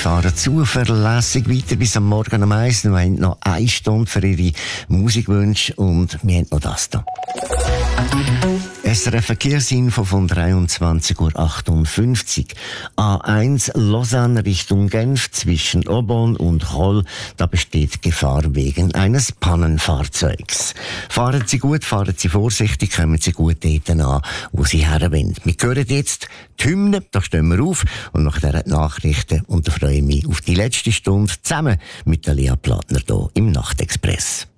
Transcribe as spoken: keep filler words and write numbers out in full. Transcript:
fahren zuverlässig weiter bis am Morgen um eins. Wir haben noch eine Stunde für Ihre Musikwünsche und wir haben noch das hier. S R F Verkehrsinfo von dreiundzwanzig Uhr achtundfünfzig. A eins Lausanne Richtung Genf zwischen Aubonne und Roll. Da besteht Gefahr wegen eines Pannenfahrzeugs. Fahren Sie gut, fahren Sie vorsichtig, kommen Sie gut dort an, wo Sie her wollen. Wir hören jetzt die Hymne, da stehen wir auf und nach dieser Nachrichten und da freue ich mich auf die letzte Stunde zusammen mit der Lea Plattner hier im Nachtexpress.